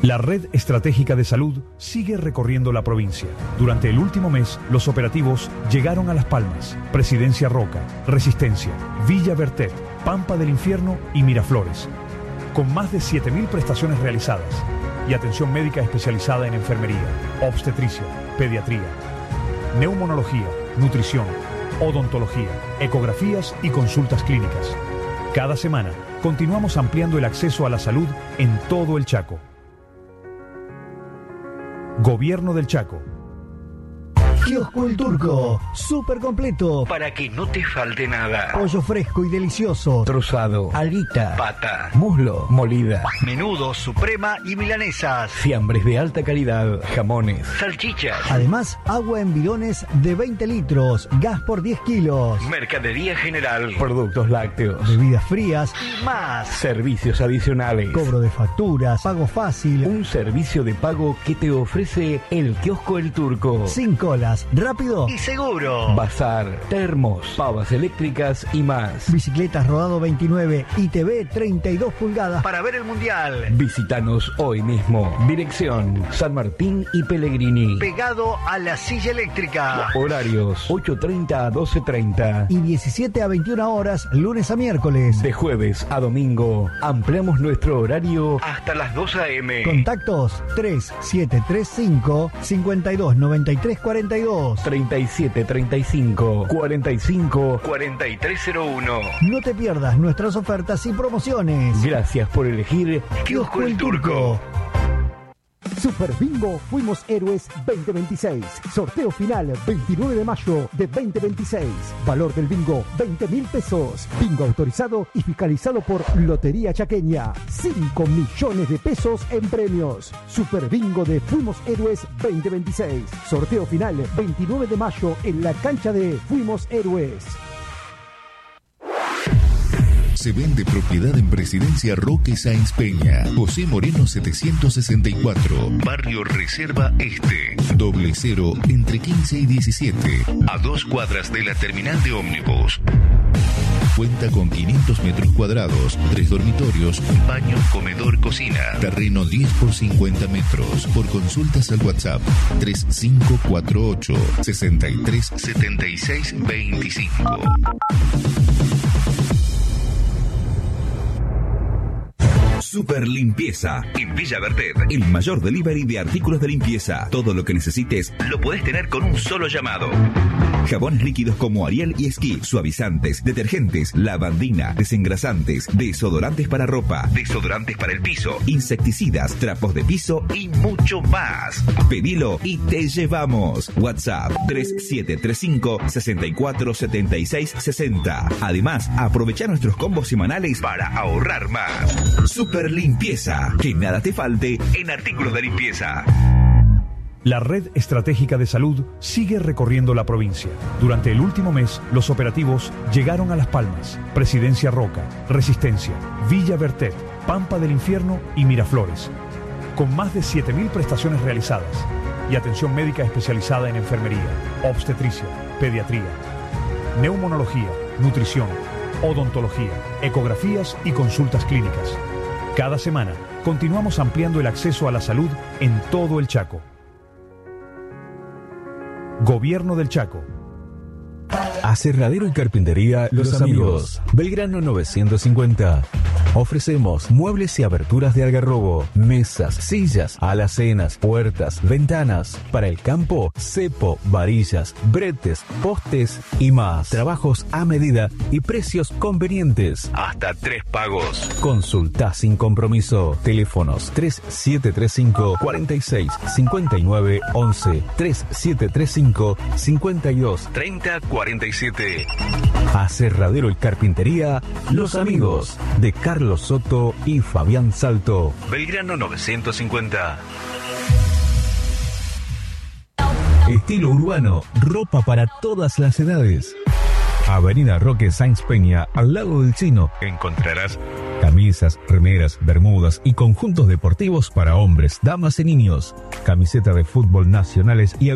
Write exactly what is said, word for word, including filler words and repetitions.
La Red Estratégica de Salud sigue recorriendo la provincia. Durante el último mes, los operativos llegaron a Las Palmas, Presidencia Roca, Resistencia, Villa Bertet, Pampa del Infierno y Miraflores. Con más de siete mil prestaciones realizadas y atención médica especializada en enfermería, obstetricia, pediatría, neumonología, nutrición, odontología, ecografías y consultas clínicas. Cada semana, continuamos ampliando el acceso a la salud en todo el Chaco. Gobierno del Chaco. Kiosco El Turco, súper completo. Para que no te falte nada. Pollo fresco y delicioso. Trozado, alguita, pata, muslo, molida, menudo, suprema y milanesas. Fiambres de alta calidad, jamones, salchichas. Además, agua en bidones de veinte litros, gas por diez kilos. Mercadería general. Productos lácteos, bebidas frías y más. Servicios adicionales. Cobro de facturas, pago fácil. Un servicio de pago que te ofrece el Kiosco El Turco. Sin colas. Rápido y seguro. Bazar, termos, pavas eléctricas y más. Bicicletas Rodado veintinueve y T V treinta y dos pulgadas para ver el mundial. Visítanos hoy mismo. Dirección San Martín y Pellegrini. Pegado a la silla eléctrica. Horarios ocho treinta a doce treinta y diecisiete a veintiuna horas, lunes a miércoles. De jueves a domingo ampliamos nuestro horario hasta las dos a eme. Contactos tres siete tres cinco, cinco dos nueve tres cuatro dos. treinta y siete treinta y cinco, cuarenta y cinco, cuarenta y tres cero uno. No te pierdas nuestras ofertas y promociones. Gracias por elegir Kiosco El Turco. Super Bingo Fuimos Héroes veinte veintiséis. Sorteo final veintinueve de mayo de veinte veintiséis. Valor del bingo veinte mil pesos. Bingo autorizado y fiscalizado por Lotería Chaqueña. cinco millones de pesos en premios. Super Bingo de Fuimos Héroes veinte veintiséis. Sorteo final veintinueve de mayo en la cancha de Fuimos Héroes. Se vende propiedad en Presidencia Roque Sáenz Peña. José Moreno setecientos sesenta y cuatro. Barrio Reserva Este. Doble cero entre quince y diecisiete. A dos cuadras de la terminal de ómnibus. Cuenta con quinientos metros cuadrados, tres dormitorios, baño, comedor, cocina. Terreno diez por cincuenta metros. Por consultas al WhatsApp tres cinco cuatro ocho, seis tres siete seis dos cinco. Super Limpieza en Villa Bertet, el mayor delivery de artículos de limpieza. Todo lo que necesites lo podés tener con un solo llamado. Jabones líquidos como Ariel y Esquí, suavizantes, detergentes, lavandina, desengrasantes, desodorantes para ropa, desodorantes para el piso, insecticidas, trapos de piso y mucho más. Pedilo y te llevamos. WhatsApp tres siete tres cinco, seis cuatro siete seis seis cero. Además, aprovecha nuestros combos semanales para ahorrar más. Super Limpieza, que nada te falte en artículos de limpieza. La Red Estratégica de Salud sigue recorriendo la provincia. Durante el último mes, los operativos llegaron a Las Palmas, Presidencia Roca, Resistencia, Villa Bertet, Pampa del Infierno y Miraflores. Con más de siete mil prestaciones realizadas y atención médica especializada en enfermería, obstetricia, pediatría, neumonología, nutrición, odontología, ecografías y consultas clínicas. Cada semana, continuamos ampliando el acceso a la salud en todo el Chaco. Gobierno del Chaco. Aserradero y Carpintería Los, Los amigos. amigos. Belgrano novecientos cincuenta. Ofrecemos muebles y aberturas de algarrobo, mesas, sillas, alacenas, puertas, ventanas. Para el campo, cepo, varillas, bretes, postes y más. Trabajos a medida y precios convenientes. Hasta tres pagos. Consulta sin compromiso. Teléfonos tres siete tres cinco, cuatro seis cinco nueve once, tres siete tres cinco, cinco dos, treinta cuarenta y siete. Aserradero y Carpintería Los Amigos de Carlos Soto y Fabián Salto. Belgrano novecientos cincuenta. Estilo urbano, ropa para todas las edades. Avenida Roque Sáenz Peña, al lado del Chino, encontrarás camisas, remeras, bermudas y conjuntos deportivos para hombres, damas y niños. Camiseta de fútbol nacionales y